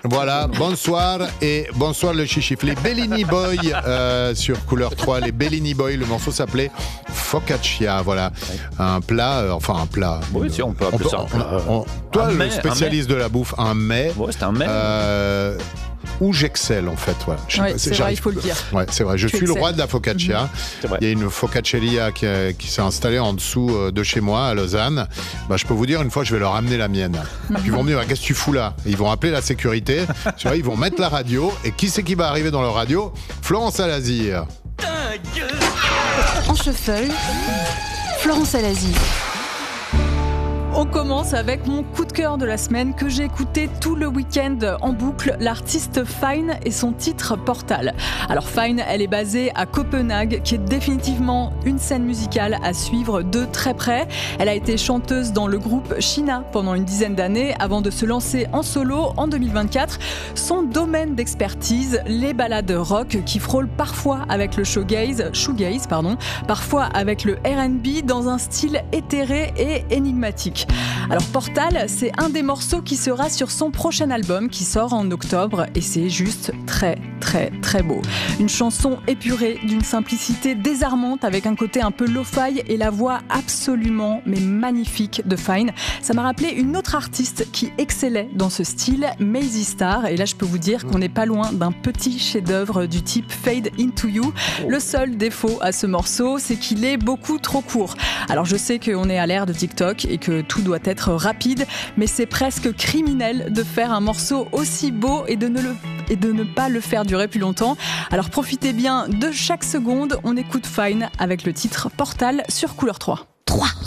Voilà, bonsoir et bonsoir le chichif. Les Bellini Boys sur Couleur 3, les Bellini Boys, le morceau s'appelait Focaccia, voilà. Un plat, Oui, si, on peut appeler ça un plat. Toi, le spécialiste de la bouffe, un mets. Ouais, c'est un mets. Où j'excelle en fait. Voilà. C'est vrai, il faut le dire. Ouais, c'est vrai. Je suis le roi de la focaccia. Il y a une focacceria qui s'est installée en dessous de chez moi à Lausanne. Je peux vous dire, une fois, je vais leur amener la mienne. Ils vont me dire, qu'est-ce que tu fous là ? Et ils vont appeler la sécurité. Tu vois, ils vont mettre la radio. Et qui c'est qui va arriver dans leur radio ? Florence Alazir. En shuffle, Florence Alazir. On commence avec mon coup de cœur de la semaine que j'ai écouté tout le week-end en boucle, l'artiste Fine et son titre Portal. Alors Fine, elle est basée à Copenhague, qui est définitivement une scène musicale à suivre de très près. Elle a été chanteuse dans le groupe Sheena pendant une dizaine d'années avant de se lancer en solo en 2024. Son domaine d'expertise, les ballades rock qui frôlent parfois avec le shoegaze, parfois avec le R&B dans un style éthéré et énigmatique. Alors Portal, c'est un des morceaux qui sera sur son prochain album qui sort en octobre et c'est juste très très très beau. Une chanson épurée d'une simplicité désarmante avec un côté un peu lo-fi et la voix absolument mais magnifique de Fine. Ça m'a rappelé une autre artiste qui excellait dans ce style, Maisie Star, et là je peux vous dire qu'on n'est pas loin d'un petit chef-d'œuvre du type Fade Into You. Le seul défaut à ce morceau, c'est qu'il est beaucoup trop court. Alors je sais qu'on est à l'ère de TikTok et que tout doit être rapide, mais c'est presque criminel de faire un morceau aussi beau et de ne pas le faire durer plus longtemps. Alors profitez bien de chaque seconde. On écoute Fine avec le titre Portal sur Couleur 3. 3.